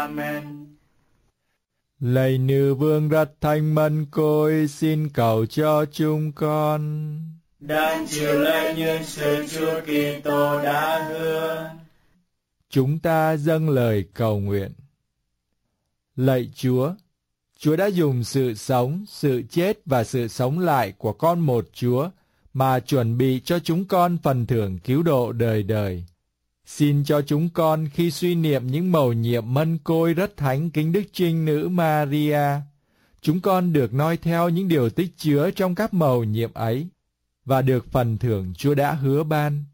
Amen. Lạy Nữ Vương rất thánh mân côi, xin cầu cho chúng con. Đang chịu lễ nhân sự Chúa Kitô đã hứa. Chúng ta dâng lời cầu nguyện. Lạy Chúa, Chúa đã dùng sự sống, sự chết và sự sống lại của con một Chúa mà chuẩn bị cho chúng con phần thưởng cứu độ đời đời. Xin cho chúng con khi suy niệm những mầu nhiệm mân côi rất thánh kính Đức Trinh Nữ Maria, chúng con được noi theo những điều tích chứa trong các mầu nhiệm ấy và được phần thưởng Chúa đã hứa ban.